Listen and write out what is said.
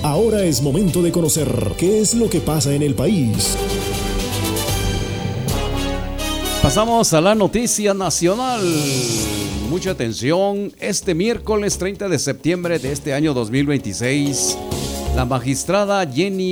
Ahora es momento de conocer qué es lo que pasa en el país. Pasamos a la noticia nacional. Mucha atención, este miércoles 30 de septiembre de este año 2026, la magistrada Jenny